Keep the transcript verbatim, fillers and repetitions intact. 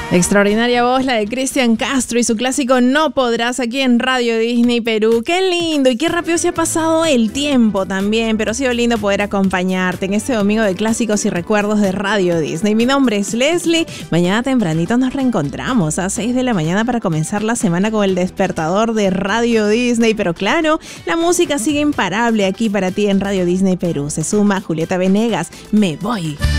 Extraordinaria voz la de Cristian Castro y su clásico No Podrás aquí en Radio Disney Perú. ¡Qué lindo! Y qué rápido se ha pasado el tiempo también, pero ha sido lindo poder acompañarte en este domingo de clásicos y recuerdos de Radio Disney. Mi nombre es Leslie. Mañana tempranito nos reencontramos a seis de la mañana para comenzar la semana con el despertador de Radio Disney. Pero claro, la música sigue imparable aquí para ti en Radio Disney Perú. Se suma Julieta Venegas. Me voy.